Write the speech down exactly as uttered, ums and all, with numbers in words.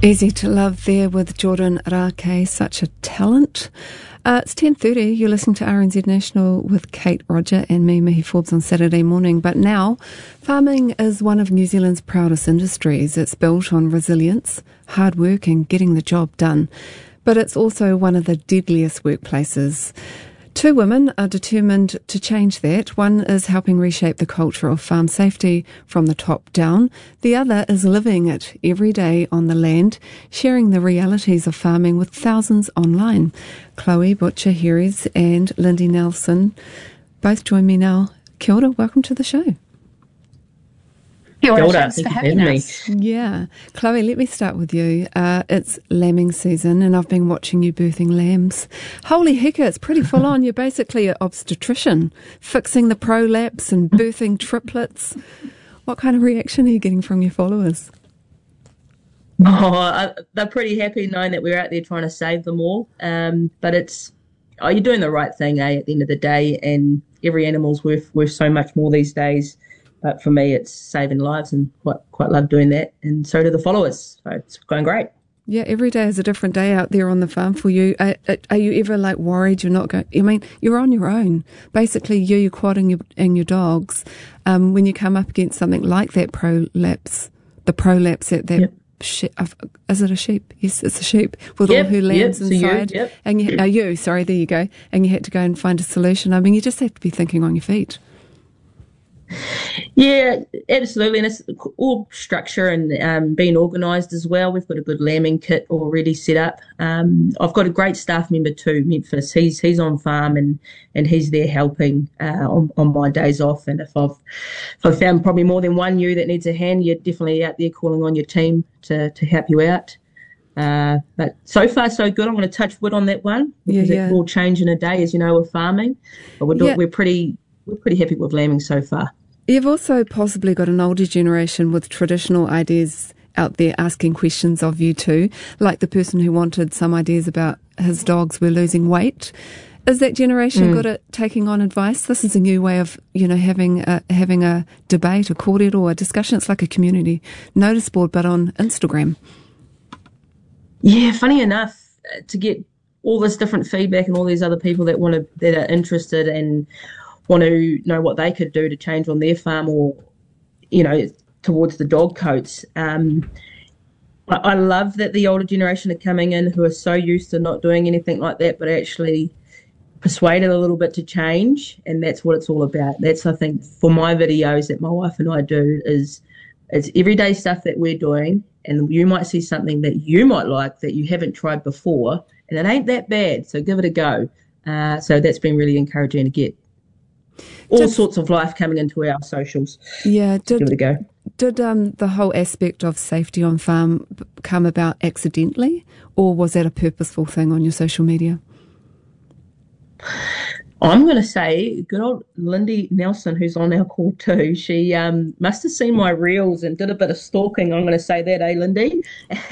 Easy to Love there with Jordan Rake, such a talent. Uh, it's ten thirty, you're listening to R N Z National with Kate Roger and me, Mihi Forbes, on Saturday morning. But now, farming is one of New Zealand's proudest industries. It's built on resilience, hard work and getting the job done. But it's also one of the deadliest workplaces. Two women are determined to change that. One is helping reshape the culture of farm safety from the top down. The other is living it every day on the land, sharing the realities of farming with thousands online. Chloe Butcher-Herries and Lindy Nelson both join me now. Kia ora, welcome to the show. Kia ora, thanks for having us. Yeah. Chloe, let me start with you. Uh, it's lambing season and I've been watching you birthing lambs. Holy heck, it's pretty full on. You're basically an obstetrician, fixing the prolapse and birthing triplets. What kind of reaction are you getting from your followers? Oh, they're pretty happy knowing that we're out there trying to save them all. Um, but it's, oh, you're doing the right thing, eh, at the end of the day, and every animal's worth, worth so much more these days. But for me, it's saving lives and quite, quite love doing that. And so do the followers. So it's going great. Yeah, every day is a different day out there on the farm for you. Are, are you ever like worried you're not going? I mean, you're on your own. Basically, you, your quad and your, and your dogs. Um, when you come up against something like that prolapse, the prolapse at that, yep. she, is it a sheep? Yes, it's a sheep with yep, all her lambs yep, inside. So you, yep. And you, are you, sorry, there you go. And you had to go and find a solution. I mean, you just have to be thinking on your feet. Yeah, absolutely, and it's all structure and um, being organised as well. We've got a good lambing kit already set up. Um, I've got a great staff member too, Memphis. He's he's on farm and, and he's there helping uh, on, on my days off. And if I've if I've found probably more than one you that needs a hand, you're definitely out there calling on your team to to help you out. Uh, but so far so good. I'm going to touch wood on that one because yeah, yeah. it will change in a day, as you know, with farming. But we're yeah. we're pretty. We're pretty happy with lambing so far. You've also possibly got an older generation with traditional ideas out there asking questions of you too, like the person who wanted some ideas about his dogs were losing weight. Is that generation mm. good at taking on advice? This is a new way of, you know, having a, having a debate, a kōrero, or a discussion. It's like a community notice board, but on Instagram. Yeah, funny enough, to get all this different feedback and all these other people that want to, that are interested and want to know what they could do to change on their farm or, you know, towards the dog coats. Um, I, I love that the older generation are coming in who are so used to not doing anything like that, but actually persuaded a little bit to change, and that's what it's all about. That's, I think, for my videos that my wife and I do is it's everyday stuff that we're doing, and you might see something that you might like that you haven't tried before, and it ain't that bad, so give it a go. Uh, so that's been really encouraging to get all did, sorts of life coming into our socials. Yeah, did, give it a go. Did um, the whole aspect of safety on farm come about accidentally, or was that a purposeful thing on your social media? I'm going to say good old Lindy Nelson, who's on our call too, she um, must have seen my reels and did a bit of stalking. I'm going to say that, eh, Lindy?